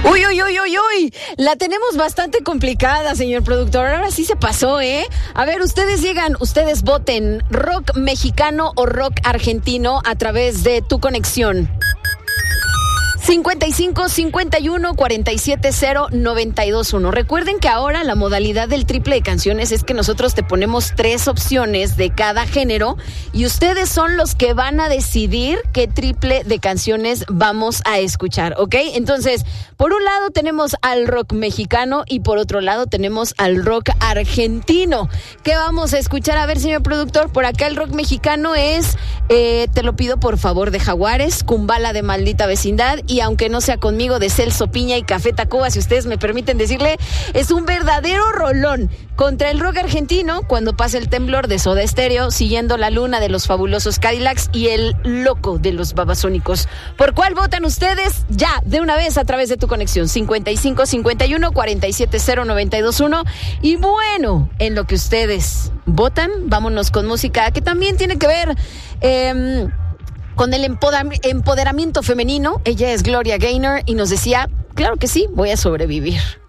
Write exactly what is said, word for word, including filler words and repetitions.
Uy, uy, uy, uy, uy. La tenemos bastante complicada, señor productor. Ahora sí se pasó, ¿eh? A ver, ustedes llegan, ustedes voten rock mexicano o rock argentino a través de Tu Conexión. cincuenta y cinco, cincuenta y uno, cuarenta y siete, cero, noventa y dos, uno. Recuerden que ahora la modalidad del triple de canciones es que nosotros te ponemos tres opciones de cada género y ustedes son los que van a decidir qué triple de canciones vamos a escuchar, ¿ok? Entonces, por un lado tenemos al rock mexicano y por otro lado tenemos al rock argentino. ¿Qué vamos a escuchar? A ver, señor productor, por acá el rock mexicano es eh, Te lo pido por favor de Jaguares, Kumbala de Maldita Vecindad y aunque no sea conmigo de Celso Piña y Café Tacuba, si ustedes me permiten decirle, es un verdadero rolón. Contra el rock argentino, Cuando pase el temblor de Soda Stereo, Siguiendo la luna de los fabulosos Cadillacs y El loco de los Babasónicos. ¿Por cuál votan ustedes? Ya, de una vez a través de Tu Conexión. cincuenta y cinco, cincuenta y uno, cuarenta y siete, cero, noventa y dos, uno. Y bueno, en lo que ustedes votan, vámonos con música que también tiene que ver Eh, con el empoderamiento femenino. Ella es Gloria Gaynor y nos decía, claro que sí, voy a sobrevivir.